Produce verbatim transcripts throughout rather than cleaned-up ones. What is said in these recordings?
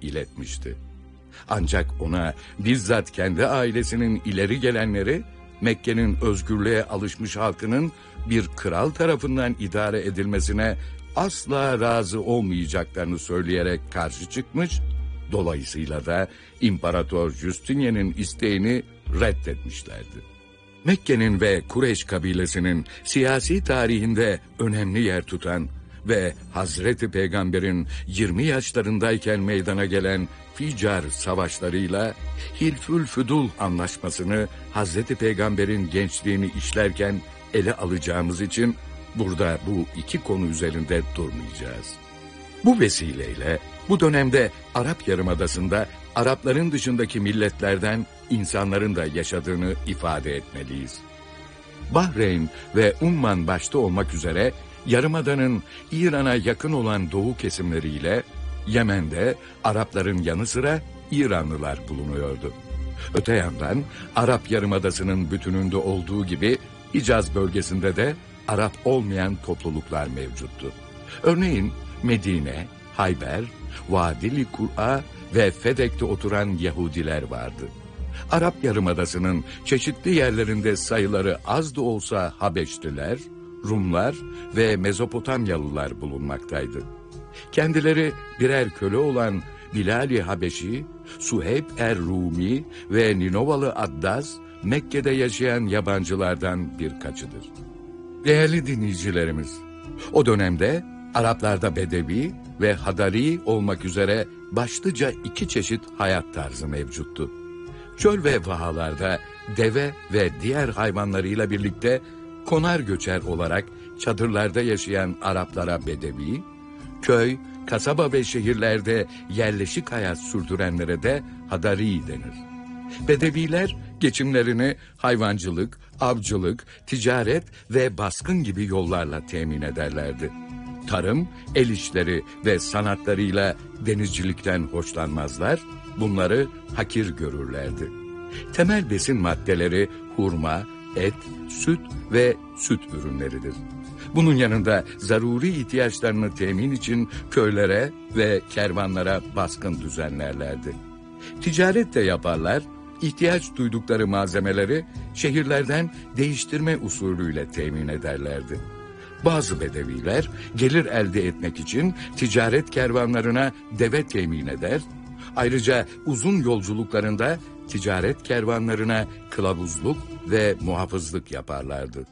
iletmişti. Ancak ona bizzat kendi ailesinin ileri gelenleri, Mekke'nin özgürlüğe alışmış halkının bir kral tarafından idare edilmesine asla razı olmayacaklarını söyleyerek karşı çıkmış, dolayısıyla da İmparator Justinian'ın isteğini reddetmişlerdi. Mekke'nin ve Kureyş kabilesinin siyasi tarihinde önemli yer tutan ve Hazreti Peygamber'in yirmi yaşlarındayken meydana gelen Ficar savaşlarıyla Hilfül Füdul anlaşmasını Hazreti Peygamber'in gençliğini işlerken ele alacağımız için burada bu iki konu üzerinde durmayacağız. Bu vesileyle bu dönemde Arap Yarımadası'nda Arapların dışındaki milletlerden insanların da yaşadığını ifade etmeliyiz. Bahreyn ve Umman başta olmak üzere Yarımada'nın İran'a yakın olan doğu kesimleriyle Yemen'de Arapların yanı sıra İranlılar bulunuyordu. Öte yandan Arap Yarımadası'nın bütününde olduğu gibi Hicaz bölgesinde de Arap olmayan topluluklar mevcuttu. Örneğin Medine, Hayber, Vadili Kur'a ve Fedek'te oturan Yahudiler vardı. Arap Yarımadası'nın çeşitli yerlerinde sayıları az da olsa Habeşliler, Rumlar ve Mezopotamyalılar bulunmaktaydı. Kendileri birer köle olan Bilal-i Habeşi, Suheyb er-Rumi ve Ninovalı Addaz, Mekke'de yaşayan yabancılardan birkaçıdır. Değerli dinleyicilerimiz, o dönemde Araplarda Bedevi ve Hadari olmak üzere başlıca iki çeşit hayat tarzı mevcuttu. Çöl ve vahalarda deve ve diğer hayvanlarıyla birlikte konar göçer olarak çadırlarda yaşayan Araplara Bedevi, köy, kasaba ve şehirlerde yerleşik hayat sürdürenlere de Hadari denir. Bedeviler geçimlerini hayvancılık, avcılık, ticaret ve baskın gibi yollarla temin ederlerdi. Tarım, el işleri ve sanatlarıyla denizcilikten hoşlanmazlar, bunları hakir görürlerdi. Temel besin maddeleri hurma, et, süt ve süt ürünleridir. Bunun yanında zaruri ihtiyaçlarını temin için köylere ve kervanlara baskın düzenlerlerdi. Ticaret de yaparlar, ihtiyaç duydukları malzemeleri şehirlerden değiştirme usulüyle temin ederlerdi. Bazı bedeviler gelir elde etmek için ticaret kervanlarına deve temin eder, ayrıca uzun yolculuklarında ticaret kervanlarına kılavuzluk ve muhafızlık yaparlardı.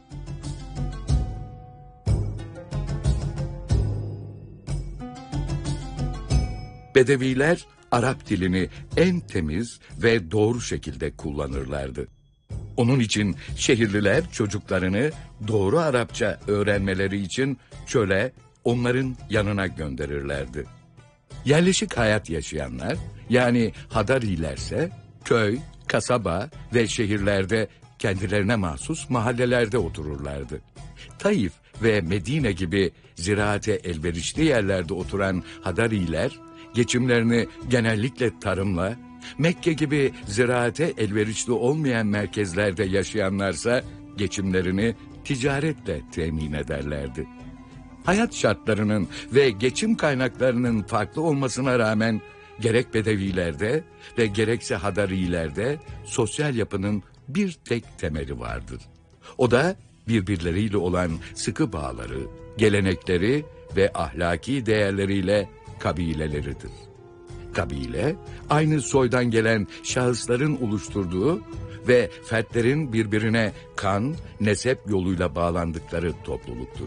Bedeviler Arap dilini en temiz ve doğru şekilde kullanırlardı. Onun için şehirliler çocuklarını doğru Arapça öğrenmeleri için çöle, onların yanına gönderirlerdi. Yerleşik hayat yaşayanlar, yani Hadarilerse köy, kasaba ve şehirlerde kendilerine mahsus mahallelerde otururlardı. Taif ve Medine gibi ziraate elverişli yerlerde oturan Hadariler, geçimlerini genellikle tarımla, Mekke gibi ziraate elverişli olmayan merkezlerde yaşayanlarsa geçimlerini ticaretle temin ederlerdi. Hayat şartlarının ve geçim kaynaklarının farklı olmasına rağmen gerek Bedevilerde ve gerekse Hadarilerde sosyal yapının bir tek temeli vardır. O da birbirleriyle olan sıkı bağları, gelenekleri ve ahlaki değerleriyle kabileleridir. Kabile, aynı soydan gelen şahısların oluşturduğu ve fertlerin birbirine kan, nesep yoluyla bağlandıkları topluluktur.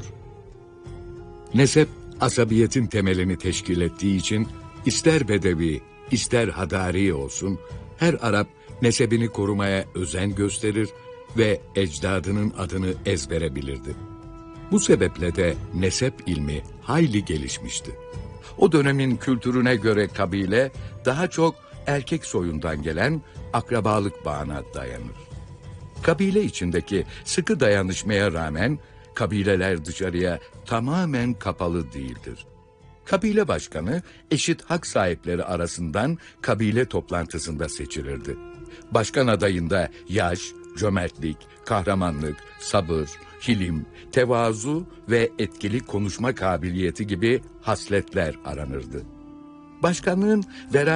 Nesep, asabiyetin temelini teşkil ettiği için ister Bedevi, ister Hadari olsun, her Arap nesebini korumaya özen gösterir ve ecdadının adını ezbere bilirdi. Bu sebeple de nesep ilmi hayli gelişmişti. O dönemin kültürüne göre kabile daha çok erkek soyundan gelen akrabalık bağına dayanır. Kabile içindeki sıkı dayanışmaya rağmen kabileler dışarıya tamamen kapalı değildir. Kabile başkanı eşit hak sahipleri arasından kabile toplantısında seçilirdi. Başkan adayında yaş, cömertlik, kahramanlık, sabır, hilim, tevazu ve etkili konuşma kabiliyeti gibi hasletler aranırdı. Başkanlığın vera